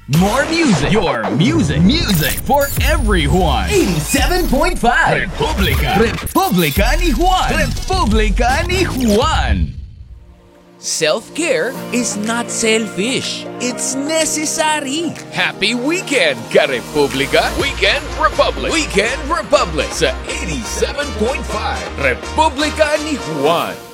More music. Your music. Music for everyone. 87.5 Republika. Republika ni Juan. Republika ni Juan. Self-care is not selfish. It's necessary. Happy weekend, ka Republika. Weekend Republic. Weekend Republic sa 87.5 Republika ni Juan.